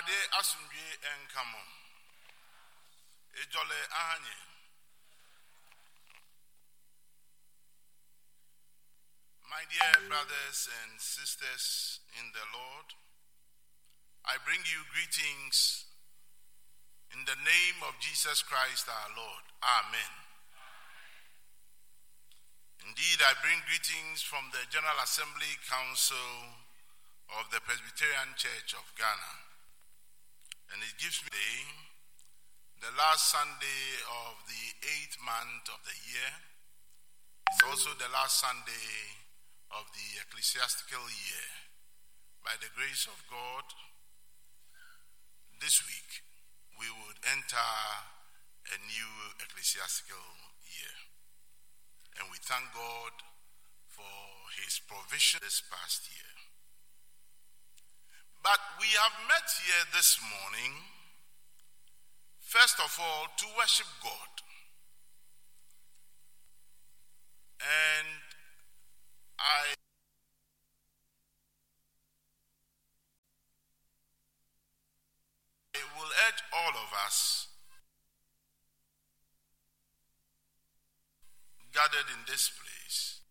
Awurade asomdwe enkamo. Ejole ahanye. My dear brothers and sisters in the Lord, I bring you greetings in the name of Jesus Christ our Lord. Amen. Indeed, I bring greetings from the General Assembly Council of the Presbyterian Church of Ghana. And it gives me the last Sunday of the 8th month of the year. It's also the last Sunday of the ecclesiastical year. By the grace of God, this week we would enter a new ecclesiastical year. And we thank God for his provision this past year. But we have met here this morning, first of all, to worship God. And I will urge all of us gathered in this place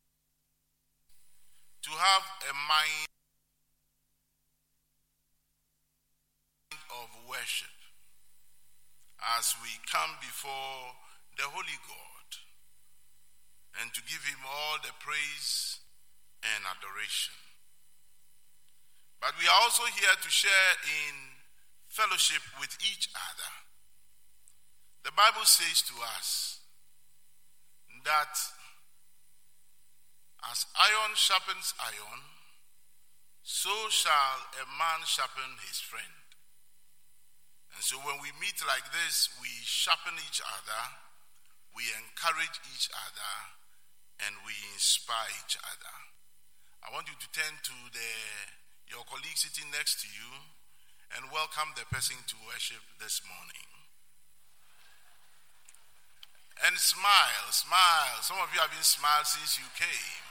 to have a mind of worship as we come before the Holy God and to give him all the praise and adoration. But we are also here to share in fellowship with each other. The Bible says to us that as iron sharpens iron, so shall a man sharpen his friend. And so when we meet like this, we sharpen each other, we encourage each other, and we inspire each other. I want you to turn to your colleague sitting next to you and welcome the person to worship this morning. And smile, smile. Some of you have been smiling since you came.